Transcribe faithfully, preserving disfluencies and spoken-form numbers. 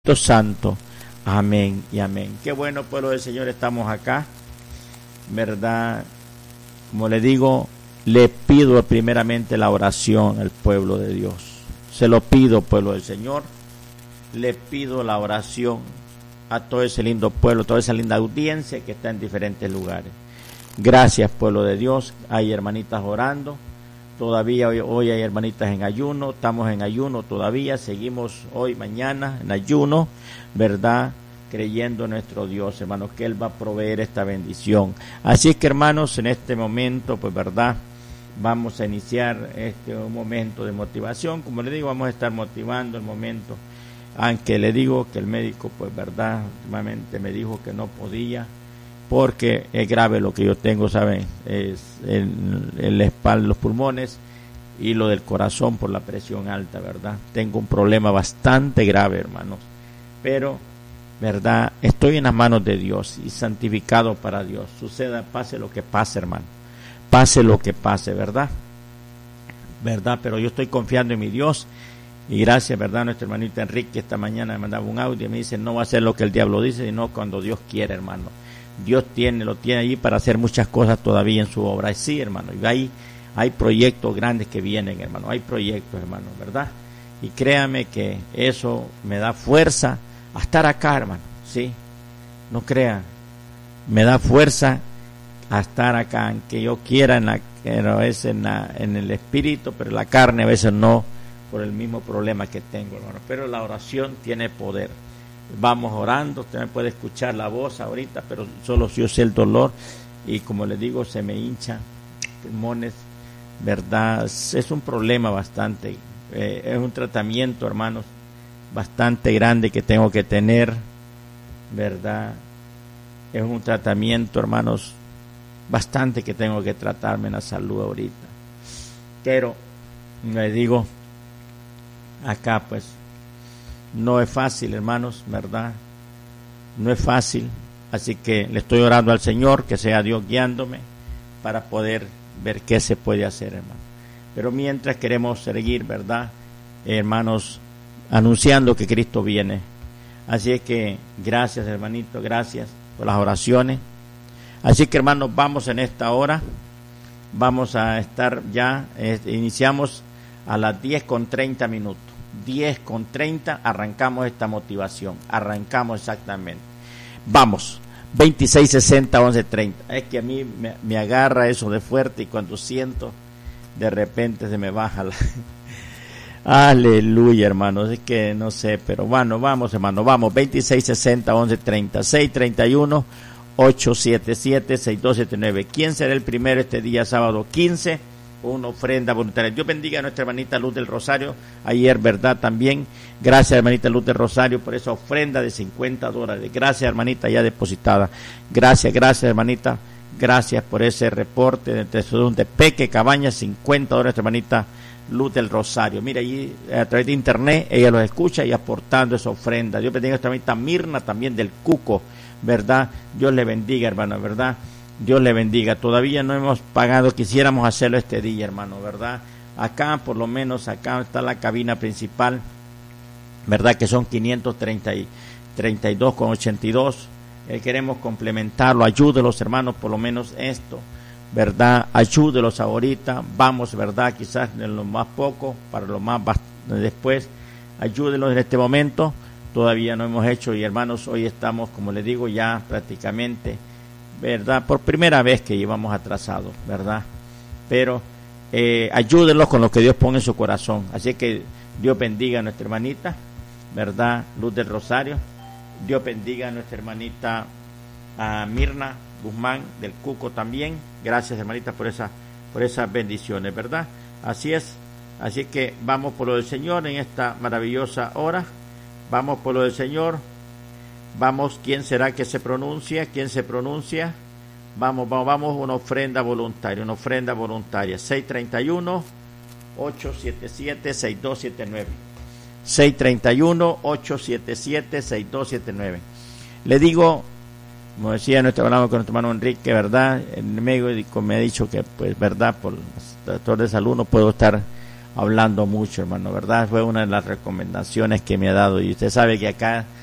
Santo. Amén y amén. Qué bueno, pueblo del Señor, estamos acá, ¿verdad? Como le digo, le pido primeramente la oración al pueblo de Dios. Se lo pido, pueblo del Señor. Le pido la oración a todo ese lindo pueblo, toda esa linda audiencia que está en diferentes lugares. Gracias, pueblo de Dios. Hay hermanitas orando. Todavía hoy, hoy hay hermanitas en ayuno, estamos en ayuno todavía, seguimos hoy, mañana en ayuno, ¿verdad? Creyendo en nuestro Dios, hermanos, que Él va a proveer esta bendición. Así es que, hermanos, en este momento, pues, ¿verdad? Vamos a iniciar este un momento de motivación. Como le digo, vamos a estar motivando el momento, aunque le digo que el médico, pues, ¿verdad? Últimamente me dijo que no podía, porque es grave lo que yo tengo, ¿saben? Es el, el espalda, los pulmones y lo del corazón por la presión alta, ¿verdad? Tengo un problema bastante grave, hermanos, pero, ¿verdad? Estoy en las manos de Dios y santificado para Dios. Suceda, pase lo que pase, hermano, pase lo que pase, ¿verdad? ¿Verdad? Pero yo estoy confiando en mi Dios y gracias, ¿verdad? Nuestro hermanito Enrique esta mañana me mandaba un audio y me dice, no va a ser lo que el diablo dice, sino cuando Dios quiere, hermano. Dios tiene, lo tiene allí para hacer muchas cosas todavía en su obra. Sí, hermano, y hay, hay proyectos grandes que vienen, hermano, hay proyectos, hermano, ¿verdad? Y créame que eso me da fuerza a estar acá, hermano, sí, no crean, me da fuerza a estar acá, aunque yo quiera en la, pero es en, la, en el espíritu, pero la carne a veces no, por el mismo problema que tengo, hermano, pero la oración tiene poder. Vamos orando, usted me puede escuchar la voz ahorita, pero solo yo sé el dolor y como le digo, se me hincha pulmones, ¿verdad? Es un problema bastante, eh, es un tratamiento, hermanos, bastante grande que tengo que tener, ¿verdad? Es un tratamiento, hermanos, bastante que tengo que tratarme en la salud ahorita. Pero, le digo, acá pues, no es fácil, hermanos, ¿verdad? No es fácil, así que le estoy orando al Señor, que sea Dios guiándome para poder ver qué se puede hacer, hermano. Pero mientras queremos seguir, ¿verdad? Hermanos, anunciando que Cristo viene. Así es que gracias, hermanito, gracias por las oraciones. Así que, hermanos, vamos en esta hora, vamos a estar ya, eh, iniciamos a las diez con treinta minutos. diez con treinta arrancamos esta motivación, arrancamos exactamente. Vamos, veintiséis sesenta once treinta. Es que a mí me, me agarra eso de fuerte y cuando siento, de repente se me baja la... Aleluya, hermanos, es que no sé, pero bueno, vamos, hermano, vamos, veintiséis sesenta once treinta, seis treinta y uno ocho siete siete seis dos siete nueve. ¿Quién será el primero este día sábado quince? Una ofrenda voluntaria. Dios bendiga a nuestra hermanita Luz del Rosario. Ayer, ¿verdad? También. Gracias, hermanita Luz del Rosario, por esa ofrenda de cincuenta dólares. Gracias, hermanita, ya depositada. Gracias, gracias, hermanita. Gracias por ese reporte de de Peque Cabañas, cincuenta dólares, hermanita Luz del Rosario. Mira, allí a través de internet, ella los escucha y aportando esa ofrenda. Dios bendiga a nuestra hermanita Mirna, también del Cuco, ¿verdad? Dios le bendiga, hermano, ¿verdad? Dios le bendiga. Todavía no hemos pagado, quisiéramos hacerlo este día, hermano, ¿verdad? Acá, por lo menos, acá está la cabina principal, ¿verdad? Que son quinientos treinta y dos con ochenta y dos. Eh, queremos complementarlo. Ayúdelos, hermanos, por lo menos esto, ¿verdad? Ayúdelos ahorita. Vamos, ¿verdad? Quizás en lo más poco, para lo más después. Ayúdelos en este momento. Todavía no hemos hecho y, hermanos, hoy estamos, como les digo, ya prácticamente, ¿verdad? Por primera vez que llevamos atrasados, ¿verdad? Pero eh, ayúdenlos con lo que Dios pone en su corazón. Así que Dios bendiga a nuestra hermanita, ¿verdad? Luz del Rosario. Dios bendiga a nuestra hermanita a Mirna Guzmán del Cuco también. Gracias, hermanita, por esa, por esas bendiciones, ¿verdad? Así es. Así que vamos por lo del Señor en esta maravillosa hora. Vamos por lo del Señor. Vamos, ¿quién será que se pronuncia? ¿Quién se pronuncia? Vamos, vamos, vamos, una ofrenda voluntaria, una ofrenda voluntaria. seis treinta y uno ocho siete siete seis dos siete nueve. seis treinta y uno ocho siete siete seis dos siete nueve. Le digo, como decía nuestro hablamos con nuestro hermano Enrique, ¿verdad? En el médico me ha dicho que, pues, ¿verdad? Por el sector de salud no puedo estar hablando mucho, hermano, ¿verdad? Fue una de las recomendaciones que me ha dado. Y usted sabe que acá